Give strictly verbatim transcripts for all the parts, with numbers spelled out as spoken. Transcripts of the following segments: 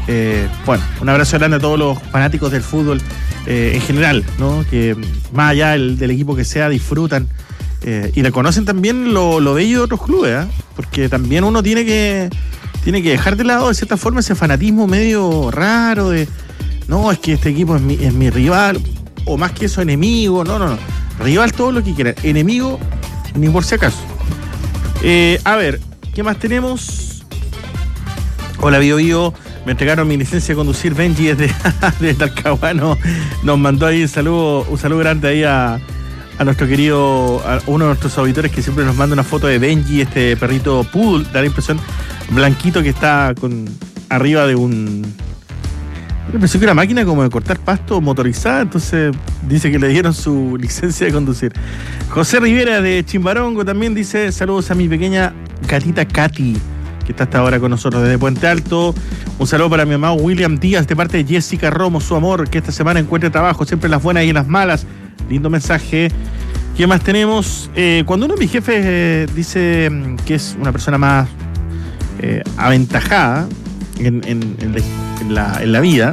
Eh, bueno, un abrazo grande a todos los fanáticos del fútbol eh, en general, ¿no? Que más allá del, del equipo que sea, disfrutan eh, y reconocen también lo, lo bello de otros clubes, ¿eh? Porque también uno tiene que, tiene que dejar de lado, de cierta forma, ese fanatismo medio raro de, no, es que este equipo es mi, es mi rival, o más que eso, enemigo. No, no, no. Rival todo lo que quieran. Enemigo, ni por si acaso. Eh, a ver, ¿qué más tenemos? Hola, Bio Bio. Me entregaron mi licencia de conducir. Benji desde, desde Talcahuano nos mandó ahí un saludo, un saludo grande ahí a, a nuestro querido, a uno de nuestros auditores que siempre nos manda una foto de Benji, este perrito poodle, da la impresión, blanquito, que está con arriba de un... Me pareció que era una máquina como de cortar pasto motorizada, entonces dice que le dieron su licencia de conducir. José Rivera de Chimbarongo también dice, saludos a mi pequeña gatita Katy, que está hasta ahora con nosotros desde Puente Alto. Un saludo para mi mamá William Díaz, de parte de Jessica Romo, su amor, que esta semana encuentre trabajo, siempre en las buenas y en las malas. Lindo mensaje. ¿Qué más tenemos? Eh, cuando uno de mis jefes eh, dice que es una persona más eh, aventajada en, en, en, la, en, la, en la vida,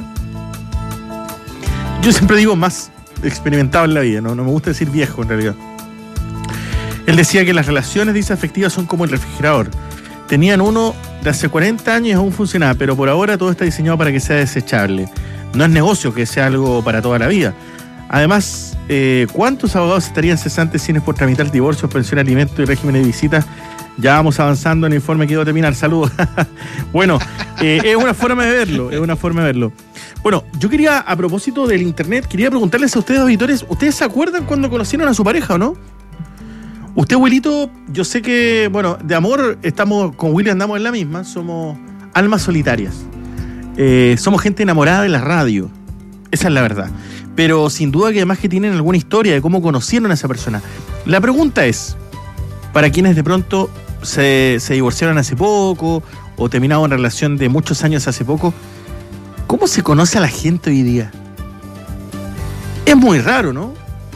yo siempre digo más experimentado en la vida, no, no me gusta decir viejo en realidad. Él decía que las relaciones, dice, afectivas son como el refrigerador. Tenían uno de hace cuarenta años y aún funcionaba, pero por ahora todo está diseñado para que sea desechable. No es negocio que sea algo para toda la vida. Además, eh, ¿cuántos abogados estarían cesantes sin por tramitar divorcios, pensión, alimentos y régimen de visitas? Ya vamos avanzando en el informe que debo terminar. Saludos. Bueno, eh, es una forma de verlo, es una forma de verlo. Bueno, yo quería, a propósito del internet, quería preguntarles a ustedes, auditores, ¿ustedes se acuerdan cuando conocieron a su pareja o no? Usted, abuelito, yo sé que, bueno, de amor estamos, con Willy andamos en la misma, somos almas solitarias. Eh, somos gente enamorada de la radio, esa es la verdad. Pero sin duda que además que tienen alguna historia de cómo conocieron a esa persona. La pregunta es, para quienes de pronto se, se divorciaron hace poco o terminaron una relación de muchos años hace poco, ¿cómo se conoce a la gente hoy día? Es muy raro, ¿no?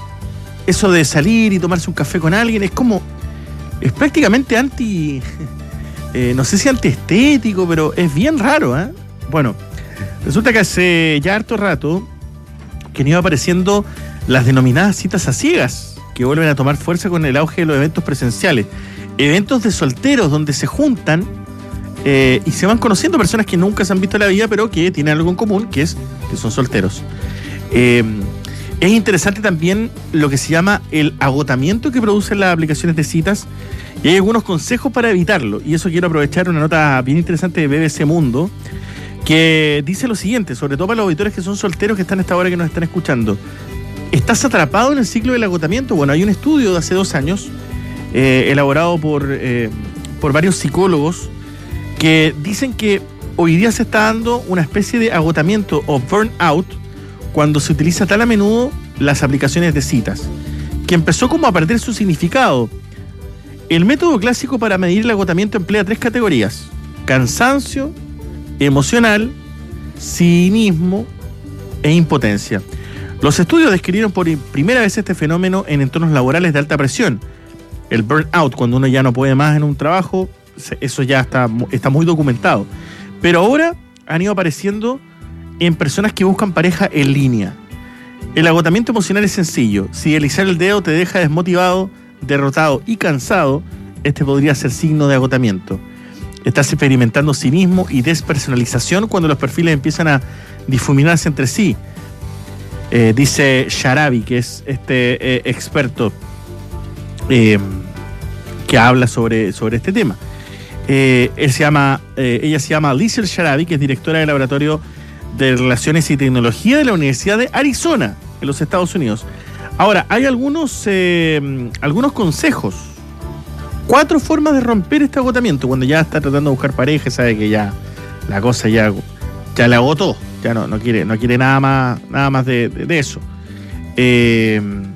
Eso de salir y tomarse un café con alguien es como, es prácticamente anti, eh, no sé si antiestético, pero es bien raro, ¿eh? Bueno, resulta que hace ya harto rato que han ido apareciendo las denominadas citas a ciegas, que vuelven a tomar fuerza con el auge de los eventos presenciales. Eventos de solteros donde se juntan eh, y se van conociendo personas que nunca se han visto en la vida, pero que tienen algo en común, que es que son solteros. Eh, es interesante también lo que se llama el agotamiento que producen las aplicaciones de citas, y hay algunos consejos para evitarlo. Y eso quiero aprovechar una nota bien interesante de B B C Mundo, que dice lo siguiente, sobre todo para los auditores que son solteros que están a esta hora que nos están escuchando. ¿Estás atrapado en el ciclo del agotamiento? Bueno, hay un estudio de hace dos años, eh, elaborado por, eh, por varios psicólogos, que dicen que hoy día se está dando una especie de agotamiento o burnout cuando se utiliza tan a menudo las aplicaciones de citas, que empezó como a perder su significado. El método clásico para medir el agotamiento emplea tres categorías: cansancio, emocional, cinismo e impotencia. Los estudios describieron por primera vez este fenómeno en entornos laborales de alta presión. El burnout, cuando uno ya no puede más en un trabajo, eso ya está, está muy documentado. Pero ahora han ido apareciendo en personas que buscan pareja en línea. El agotamiento emocional es sencillo. Si deslizar el dedo te deja desmotivado, derrotado y cansado, este podría ser signo de agotamiento. Estás experimentando cinismo y despersonalización cuando los perfiles empiezan a difuminarse entre sí. Eh, dice Sharabi, que es este eh, experto eh, que habla sobre, sobre este tema. Eh, él se llama, eh, ella se llama Lizel Sharabi, que es directora del Laboratorio de Relaciones y Tecnología de la Universidad de Arizona, en los Estados Unidos. Ahora, hay algunos, eh, algunos consejos. Cuatro formas de romper este agotamiento. Cuando ya está tratando de buscar pareja, sabe que ya la cosa ya, ya le agotó. Ya no, no quiere, no quiere nada más, nada más de, de, de eso. Eh,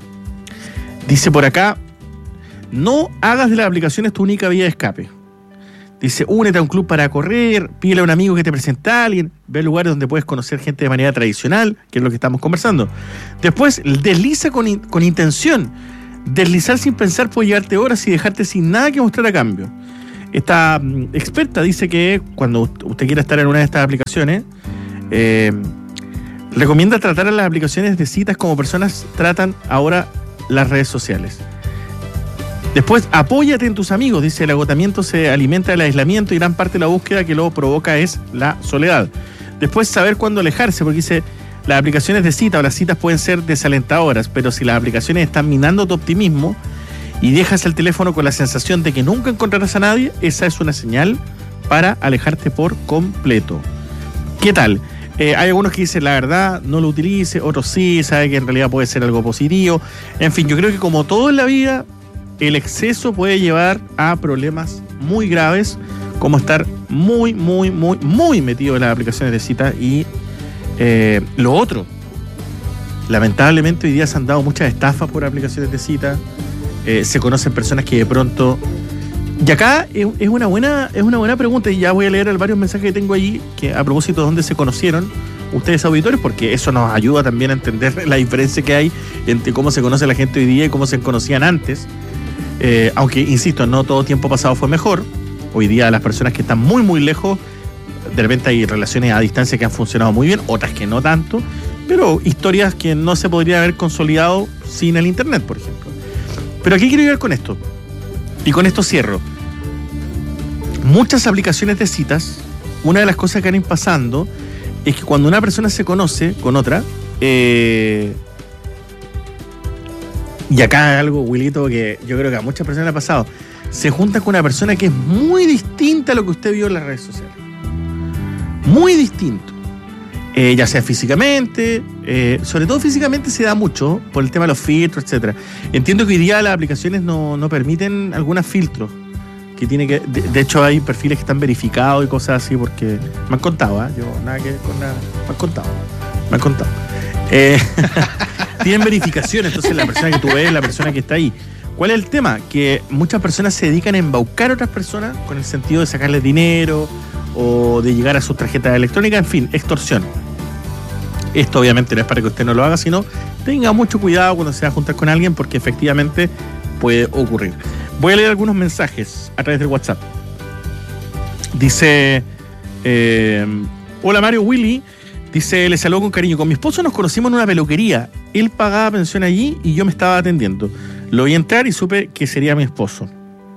dice por acá, no hagas de las aplicaciones tu única vía de escape. Dice, únete a un club para correr, pídele a un amigo que te presente a alguien, ve lugares donde puedes conocer gente de manera tradicional, que es lo que estamos conversando. Después, desliza con, in, con intención. Deslizar sin pensar puede llevarte horas y dejarte sin nada que mostrar a cambio. Esta um, experta dice que cuando usted quiera estar en una de estas aplicaciones, Eh, recomienda tratar a las aplicaciones de citas como personas tratan ahora las redes sociales. Después, apóyate en tus amigos. Dice, el agotamiento se alimenta del aislamiento y gran parte de la búsqueda que luego provoca es la soledad. Después, saber cuándo alejarse, porque dice, las aplicaciones de cita o las citas pueden ser desalentadoras, pero si las aplicaciones están minando tu optimismo y dejas el teléfono con la sensación de que nunca encontrarás a nadie, esa es una señal para alejarte por completo. ¿Qué tal? Eh, hay algunos que dicen, la verdad, no lo utilice, otros sí, sabe que en realidad puede ser algo positivo. En fin, yo creo que como todo en la vida, el exceso puede llevar a problemas muy graves, como estar muy, muy, muy, muy metido en las aplicaciones de cita. Y eh, lo otro, lamentablemente hoy día se han dado muchas estafas por aplicaciones de cita. Eh, se conocen personas que de pronto... Y acá es, es, una buena, es una buena pregunta, y ya voy a leer varios mensajes que tengo allí, que a propósito de dónde se conocieron ustedes auditores, porque eso nos ayuda también a entender la diferencia que hay entre cómo se conoce la gente hoy día y cómo se conocían antes. Eh, aunque, insisto, no todo tiempo pasado fue mejor. Hoy día las personas que están muy, muy lejos, de repente hay relaciones a distancia que han funcionado muy bien, otras que no tanto, pero historias que no se podrían haber consolidado sin el internet, por ejemplo. Pero aquí quiero llegar con esto, y con esto cierro. Muchas aplicaciones de citas, una de las cosas que han ido pasando es que cuando una persona se conoce con otra, eh, y acá hay algo, Wilito, que yo creo que a muchas personas le ha pasado, se junta con una persona que es muy distinta a lo que usted vio en las redes sociales. Muy distinto. Eh, ya sea físicamente, eh, sobre todo físicamente se da mucho por el tema de los filtros, etcétera. Entiendo que hoy día las aplicaciones no, no permiten algunos filtros. Que tiene que, de, de hecho hay perfiles que están verificados y cosas así, porque me han contado, ¿eh? Yo nada que con nada, me han contado, me han contado. Eh, tienen verificación, entonces la persona que tú ves es la persona que está ahí. ¿Cuál es el tema? Que muchas personas se dedican a embaucar a otras personas con el sentido de sacarles dinero o de llegar a sus tarjetas electrónicas, en fin, extorsión. Esto obviamente no es para que usted no lo haga, sino tenga mucho cuidado cuando se va a juntar con alguien, porque efectivamente puede ocurrir. Voy a leer algunos mensajes a través del WhatsApp. Dice, eh, hola Mario, Willy. Dice, le saludo con cariño. Con mi esposo nos conocimos en una peluquería. Él pagaba pensión allí y yo me estaba atendiendo. Lo vi entrar y supe que sería mi esposo.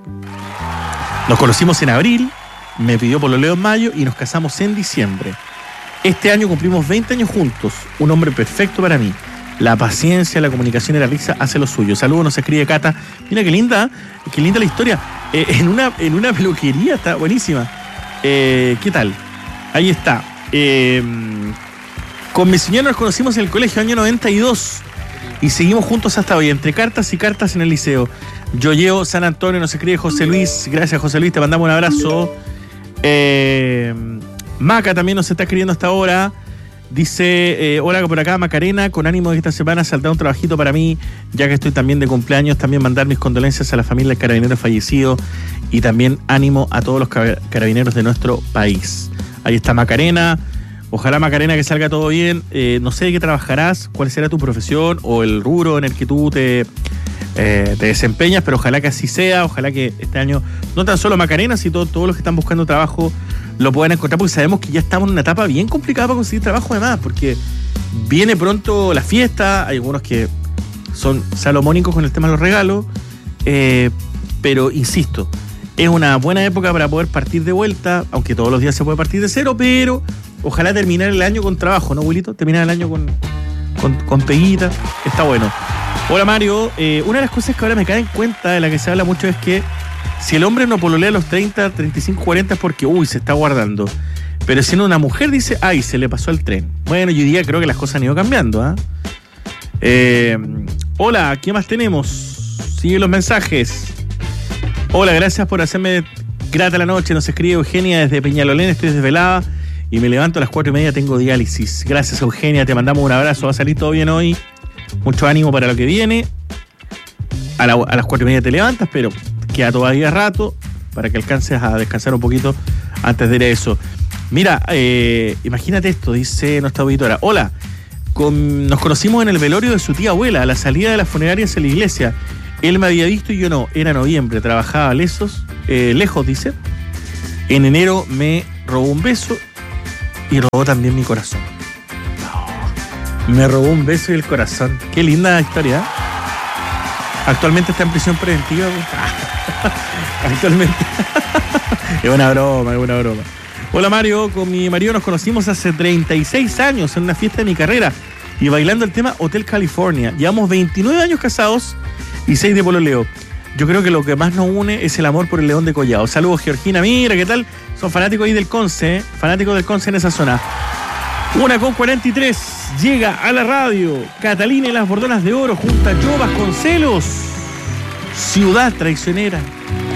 Nos conocimos en abril, me pidió pololeo en mayo y nos casamos en diciembre. Este año cumplimos veinte años juntos. Un hombre perfecto para mí. La paciencia, la comunicación y la risa hace lo suyo. Saludos, nos escribe Cata. Mira qué linda, qué linda la historia. Eh, en, una, en una peluquería, está buenísima. Eh, ¿Qué tal? Ahí está. Eh, con mi señora nos conocimos en el colegio año noventa y dos y seguimos juntos hasta hoy, entre cartas y cartas en el liceo. Yo llevo San Antonio, nos escribe José Luis. Gracias, José Luis, te mandamos un abrazo. Eh, Maca también nos está escribiendo hasta ahora. Dice, eh, hola por acá Macarena, con ánimo de que esta semana saldrá un trabajito para mí, ya que estoy también de cumpleaños, también mandar mis condolencias a la familia del carabinero fallecido y también ánimo a todos los carabineros de nuestro país. Ahí está Macarena, ojalá Macarena que salga todo bien, eh, no sé de qué trabajarás, cuál será tu profesión o el rubro en el que tú te, eh, te desempeñas, pero ojalá que así sea, ojalá que este año, no tan solo Macarena, sino todos los que están buscando trabajo lo pueden encontrar, porque sabemos que ya estamos en una etapa bien complicada para conseguir trabajo además, porque viene pronto la fiesta, hay algunos que son salomónicos con el tema de los regalos, eh, pero insisto, es una buena época para poder partir de vuelta, aunque todos los días se puede partir de cero, pero ojalá terminar el año con trabajo, ¿no, Wilito? Terminar el año con, con, con peguita, está bueno. Hola Mario, eh, una de las cosas que ahora me cae en cuenta, de la que se habla mucho, es que si el hombre no pololea a los treinta, treinta y cinco, cuarenta es porque, uy, se está guardando. Pero siendo una mujer dice, ay, se le pasó el tren. Bueno, yo diría, creo que las cosas han ido cambiando, ¿eh? Eh, hola, ¿qué más tenemos? Sigue los mensajes. Hola, gracias por hacerme grata la noche. Nos escribe Eugenia desde Peñalolén, estoy desvelada y me levanto a las cuatro y media, tengo diálisis. Gracias, Eugenia, te mandamos un abrazo, va a salir todo bien hoy. Mucho ánimo para lo que viene. A, la, a las cuatro y media te levantas, pero queda todavía rato para que alcances a descansar un poquito antes de ir a eso. Mira, eh, imagínate esto, dice nuestra auditora. Hola, con, nos conocimos en el velorio de su tía abuela, a la salida de las funerarias en la iglesia. Él me había visto y yo no. Era noviembre, trabajaba lesos, eh, lejos, dice. En enero me robó un beso y robó también mi corazón. No. Me robó un beso y el corazón. Qué linda historia. Actualmente está en prisión preventiva. Actualmente. Es una broma, es una broma. Hola Mario, con mi marido nos conocimos hace treinta y seis años en una fiesta de mi carrera y bailando el tema Hotel California. Llevamos veintinueve años casados y seis de pololeo. Yo creo que lo que más nos une es el amor por el León de Collado. Saludos, Georgina. Mira, ¿qué tal? Son fanáticos ahí del Conce, ¿eh? Fanáticos del Conce en esa zona. Una con cuarenta y tres. Llega a la radio Catalina y las Bordonas de Oro junto a Joe Vasconcelos. Ciudad traicionera.